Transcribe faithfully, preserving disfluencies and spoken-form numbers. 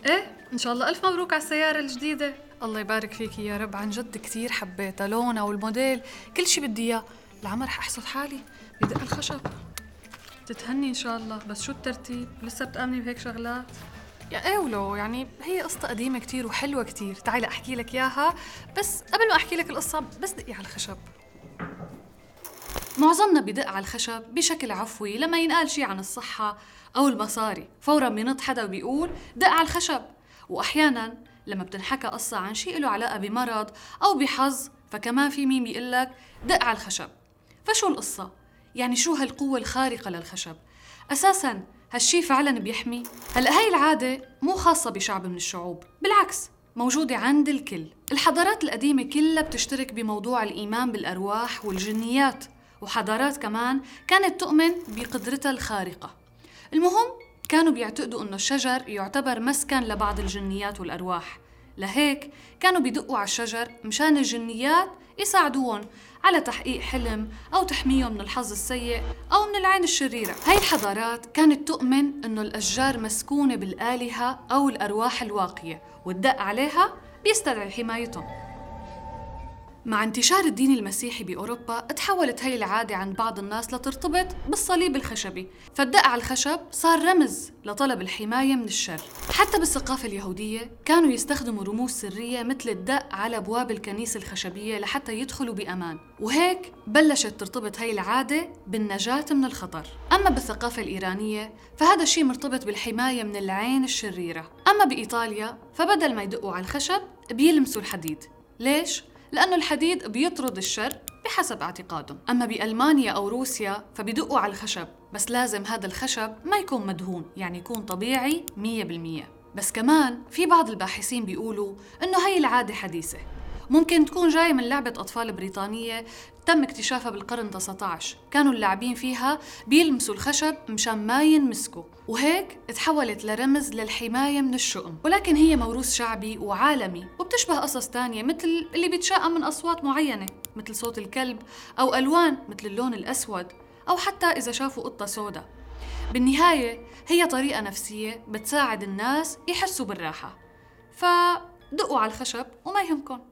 ايه ان شاء الله الف مبروك على السيارة الجديدة. الله يبارك فيكي يا رب، عن جد كتير حبيتها، لونها والموديل كل شي بدي اياه. العمر حأحصد حالي بدق الخشب. تتهني ان شاء الله، بس شو الترتيب؟ لسه بتآمني بهيك شغلات؟ يا ايه ولو يعني هي قصة قديمة كتير وحلوة كتير. تعالي احكي لك اياها، بس قبل ما احكي لك القصة بس دقي على الخشب. معظمنا بدق على الخشب بشكل عفوي لما ينقال شي عن الصحة أو المصاري، فورا بينط حدا وبيقول دق على الخشب. وأحيانا لما بتنحكى قصة عن شي له علاقة بمرض أو بحظ، فكمان في مين بيقلك دق على الخشب. فشو القصة؟ يعني شو هالقوة الخارقة للخشب؟ أساساً هالشي فعلاً بيحمي؟ هلأ هاي العادة مو خاصة بشعب من الشعوب، بالعكس موجودة عند الكل. الحضارات القديمة كلها بتشترك بموضوع الإيمان بالأرواح والجنيات، وحضارات كمان كانت تؤمن بقدرتها الخارقة. المهم كانوا بيعتقدوا إنه الشجر يعتبر مسكن لبعض الجنيات والأرواح، لهيك كانوا بيدقوا على الشجر مشان الجنيات يساعدوهم على تحقيق حلم أو تحميهم من الحظ السيء أو من العين الشريرة. هاي الحضارات كانت تؤمن إنه الأشجار مسكونة بالآلهة أو الأرواح الواقية، والدق عليها بيستدعي حمايتهم. مع انتشار الدين المسيحي بأوروبا تحولت هاي العادة عند بعض الناس لترتبط بالصليب الخشبي، فالدق على الخشب صار رمز لطلب الحماية من الشر. حتى بالثقافة اليهودية كانوا يستخدموا رموز سرية مثل الدق على أبواب الكنيسة الخشبية لحتى يدخلوا بأمان، وهيك بلشت ترتبط هاي العادة بالنجاة من الخطر. أما بالثقافة الإيرانية فهذا الشيء مرتبط بالحماية من العين الشريرة. أما بإيطاليا فبدل ما يدقوا على الخشب بيلمسوا الحديد. ليش؟ لأنه الحديد بيطرد الشر بحسب اعتقادهم. أما بألمانيا أو روسيا فبيدقوا على الخشب، بس لازم هذا الخشب ما يكون مدهون، يعني يكون طبيعي مية بالمية. بس كمان في بعض الباحثين بيقولوا إنه هاي العادة حديثة، ممكن تكون جاي من لعبة أطفال بريطانية تم اكتشافها بالقرن تسعة عشر. كانوا اللاعبين فيها بيلمسوا الخشب مشان ما ينمسكوا، وهيك تحولت لرمز للحماية من الشؤم. ولكن هي موروث شعبي وعالمي، وبتشبه قصص تانية مثل اللي بيتشائم من أصوات معينة مثل صوت الكلب، أو ألوان مثل اللون الأسود، أو حتى إذا شافوا قطة سودا. بالنهاية هي طريقة نفسية بتساعد الناس يحسوا بالراحة، فدقوا على الخشب وما يهمكن.